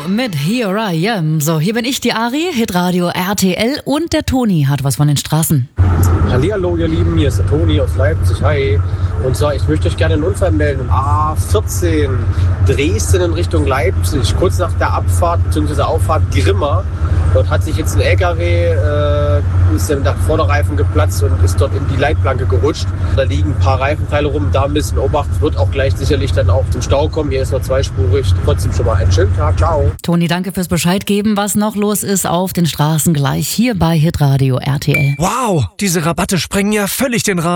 mit Here I Am. So, hier bin ich, die Ari, Hitradio RTL, und der Toni hat was von den Straßen. Hallihallo, ihr Lieben, hier ist der Toni aus Leipzig. Hi. Und zwar, ich möchte euch gerne einen Unfall melden. A14, Dresden in Richtung Leipzig, kurz nach der Abfahrt bzw. Auffahrt Grimma. Dort hat sich jetzt ein LKW, ist der Vorderreifen geplatzt und ist dort in die Leitplanke gerutscht. Da liegen ein paar Reifenteile rum, da ein bisschen Obacht. Wird auch gleich sicherlich dann auch zum Stau kommen. Hier ist noch zweispurig. Trotzdem schon mal einen schönen Tag. Ciao. Toni, danke fürs Bescheid geben, was noch los ist auf den Straßen gleich hier bei Hitradio RTL. Wow, diese Rabatte sprengen ja völlig den Rahmen.